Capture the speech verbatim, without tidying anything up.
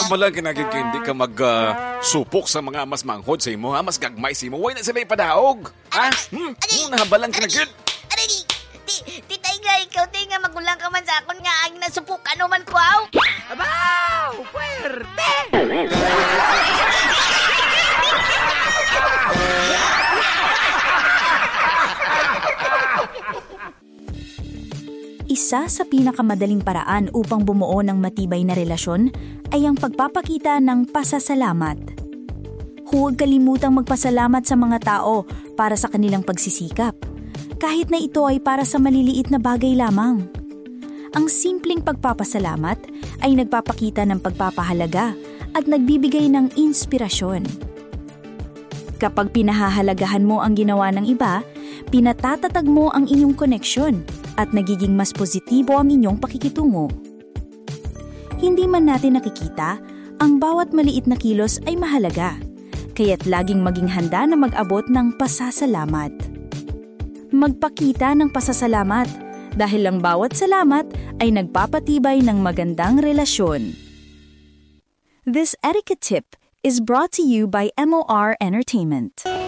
naman kinagig hindi ka mag-supok sa mga mas manghod sa imo, ha? Mas gagmay sa imo. Huwag na sila ipadaog. Ha? Hmm? Hmm, nahabalan kinagig. Aray, titay nga, ikaw tayo nga magulang ka man sa akon nga ang nasupukan naman ko, aw. Abaw! Puwerte! Isa sa pinakamadaling paraan upang bumuo ng matibay na relasyon ay ang pagpapakita ng pasasalamat. Huwag kalimutang magpasalamat sa mga tao para sa kanilang pagsisikap, kahit na ito ay para sa maliliit na bagay lamang. Ang simpleng pagpapasalamat ay nagpapakita ng pagpapahalaga at nagbibigay ng inspirasyon. Kapag pinahahalagahan mo ang ginawa ng iba, pinatatatag mo ang inyong koneksyon at nagiging mas positibo ang inyong pakikitungo. Hindi man natin nakikita, ang bawat maliit na kilos ay mahalaga, kaya't laging maging handa na mag-abot ng pasasalamat. Magpakita ng pasasalamat dahil ang bawat salamat ay nagpapatibay ng magandang relasyon. This etiquette tip is brought to you by M O R Entertainment.